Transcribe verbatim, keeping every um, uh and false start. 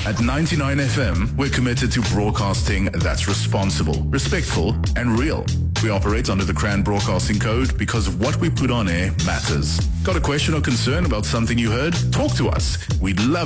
At ninety-nine F M, we're committed to broadcasting that's responsible, respectful, and real. We operate under the Cran Broadcasting Code because what we put on air matters. Got a question or concern about something you heard? Talk to us. We'd love